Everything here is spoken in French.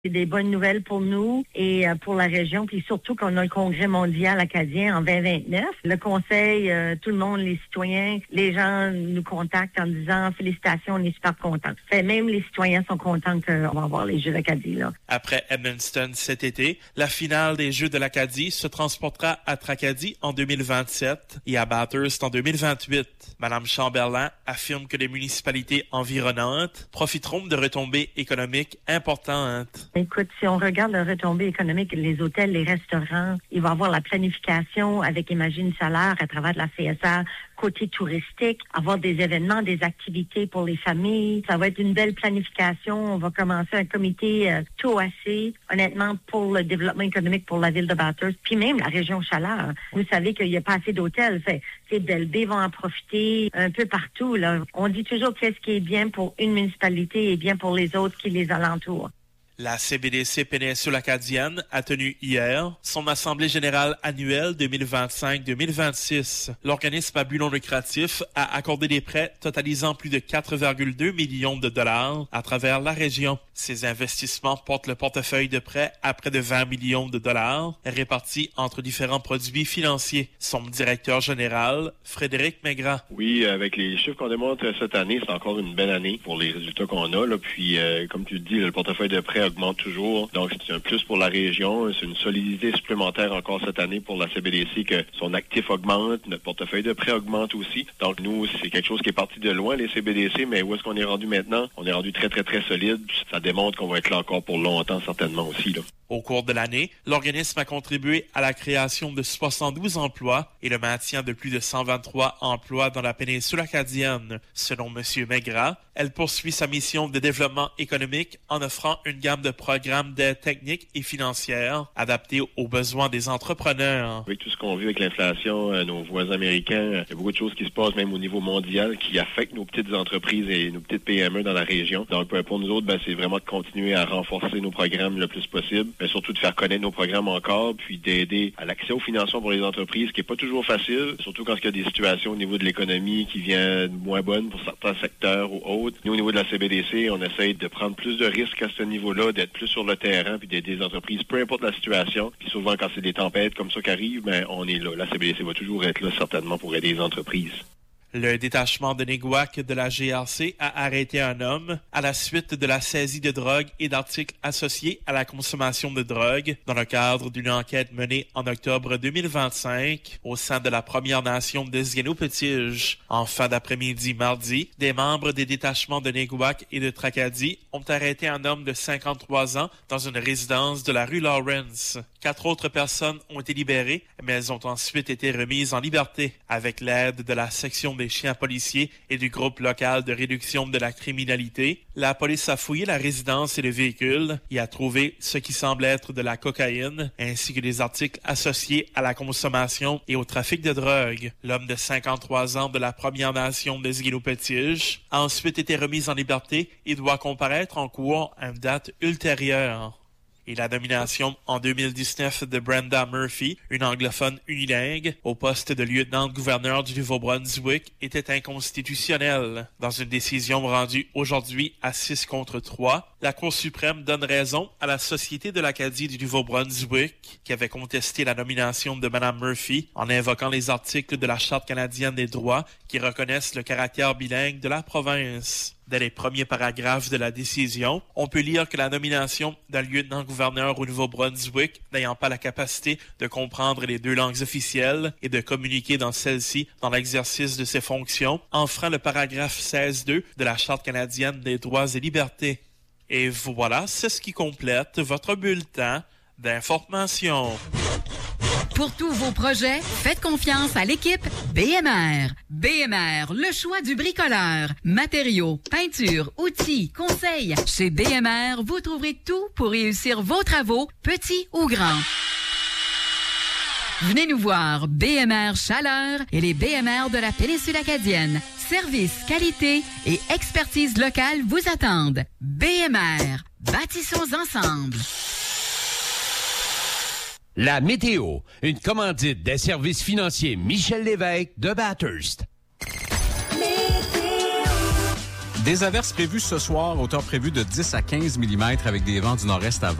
C'est des bonnes nouvelles pour nous et pour la région, puis surtout qu'on a le Congrès mondial acadien en 2029. Le Conseil, tout le monde, les citoyens, les gens nous contactent en disant « Félicitations, on est super contents ». Même les citoyens sont contents qu'on va avoir les Jeux d'Acadie, là. Après Edmundston cet été, la finale des Jeux de l'Acadie se transportera à Tracadie en 2027 et à Bathurst en 2028. Madame Chamberlain affirme que les municipalités environnantes profiteront de retombées économiques importantes. Écoute, si on regarde la retombée économique, les hôtels, les restaurants, il va y avoir la planification avec Imagine Salaire à travers de la CSA, côté touristique, avoir des événements, des activités pour les familles. Ça va être une belle planification. On va commencer un comité TOAC, honnêtement, pour le développement économique pour la ville de Bathurst, puis même la région Chaleur. Vous savez qu'il n'y a pas assez d'hôtels. Belle-Baie vont en profiter un peu partout, là. On dit toujours qu'est-ce qui est bien pour une municipalité est bien pour les autres qui les alentourent. La CBDC Péninsule Acadienne a tenu hier son Assemblée générale annuelle 2025-2026. L'organisme à but non lucratif a accordé des prêts totalisant plus de 4,2 millions de dollars à travers la région. Ces investissements portent le portefeuille de prêts à près de 20 millions de dollars répartis entre différents produits financiers. Son directeur général, Frédéric Maigrat. Oui, avec les chiffres qu'on démontre cette année, c'est encore une belle année pour les résultats qu'on a, là. Puis, comme tu le dis, le portefeuille de prêts augmente toujours. Donc, c'est un plus pour la région. C'est une solidité supplémentaire encore cette année pour la CBDC que son actif augmente, notre portefeuille de prêts augmente aussi. Donc, nous, c'est quelque chose qui est parti de loin, les CBDC, mais où est-ce qu'on est rendu maintenant? On est rendu très, très, très solide. Ça démontre qu'on va être là encore pour longtemps, certainement aussi, là. Au cours de l'année, l'organisme a contribué à la création de 72 emplois et le maintien de plus de 123 emplois dans la péninsule acadienne. Selon M. Maigrat, elle poursuit sa mission de développement économique en offrant une gamme de programmes d'aide technique et financière adaptés aux besoins des entrepreneurs. Avec tout ce qu'on vit avec l'inflation, nos voisins américains, il y a beaucoup de choses qui se passent même au niveau mondial qui affectent nos petites entreprises et nos petites PME dans la région. Donc, pour nous autres, c'est vraiment de continuer à renforcer nos programmes le plus possible. Mais surtout de faire connaître nos programmes encore, puis d'aider à l'accès au financement pour les entreprises, qui n'est pas toujours facile, surtout quand il y a des situations au niveau de l'économie qui viennent moins bonnes pour certains secteurs ou autres. Nous, au niveau de la CBDC, on essaye de prendre plus de risques à ce niveau-là, d'être plus sur le terrain, puis d'aider les entreprises, peu importe la situation. Puis souvent, quand c'est des tempêtes comme ça qui arrivent, on est là. La CBDC va toujours être là, certainement, pour aider les entreprises. Le détachement de Néguac de la GRC a arrêté un homme à la suite de la saisie de drogue et d'articles associés à la consommation de drogue dans le cadre d'une enquête menée en octobre 2025 au sein de la Première Nation d'Esgueno-Petitje. En fin d'après-midi mardi, des membres des détachements de Néguac et de Tracadie ont arrêté un homme de 53 ans dans une résidence de la rue Lawrence. 4 autres personnes ont été libérées, mais elles ont ensuite été remises en liberté avec l'aide de la section des chiens policiers et du groupe local de réduction de la criminalité. La police a fouillé la résidence et le véhicule et a trouvé ce qui semble être de la cocaïne ainsi que des articles associés à la consommation et au trafic de drogue. L'homme de 53 ans de la Première Nation d'Esgueno-Petitje a ensuite été remis en liberté et doit comparaître en cours à une date ultérieure. Et la nomination en 2019 de Brenda Murphy, une anglophone unilingue, au poste de lieutenant-gouverneur du Nouveau-Brunswick était inconstitutionnelle. Dans une décision rendue aujourd'hui à 6-3, la Cour suprême donne raison à la Société de l'Acadie du Nouveau-Brunswick qui avait contesté la nomination de Mme Murphy en invoquant les articles de la Charte canadienne des droits qui reconnaissent le caractère bilingue de la province. Dès les premiers paragraphes de la décision, on peut lire que la nomination d'un lieutenant-gouverneur au Nouveau-Brunswick n'ayant pas la capacité de comprendre les 2 langues officielles et de communiquer dans celles-ci dans l'exercice de ses fonctions enfreint le paragraphe 16.2 de la Charte canadienne des droits et libertés. Et voilà, c'est ce qui complète votre bulletin d'information. Pour tous vos projets, faites confiance à l'équipe BMR. BMR, le choix du bricoleur. Matériaux, peinture, outils, conseils. Chez BMR, vous trouverez tout pour réussir vos travaux, petits ou grands. Venez nous voir, BMR Chaleur et les BMR de la péninsule acadienne. Service, qualité et expertise locale vous attendent. BMR, bâtissons ensemble. La météo, une commandite des services financiers Michel Lévesque de Bathurst. Des averses prévues ce soir, hauteur prévue de 10 à 15 mm avec des vents du nord-est à 20.